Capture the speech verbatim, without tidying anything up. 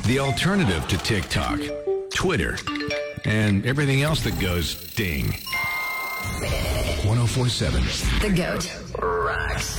The alternative to TikTok, Twitter, and everything else that goes ding. one oh four point seven. The GOAT. Rocks.